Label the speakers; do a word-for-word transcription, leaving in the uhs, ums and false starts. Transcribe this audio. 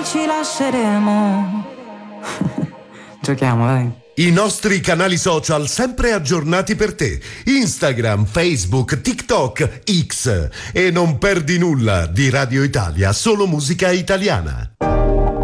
Speaker 1: ci lasceremo. Giochiamo, dai.
Speaker 2: I nostri canali social sempre aggiornati per te. Instagram, Facebook, TikTok, X. E non perdi nulla di Radio Italia, solo musica italiana.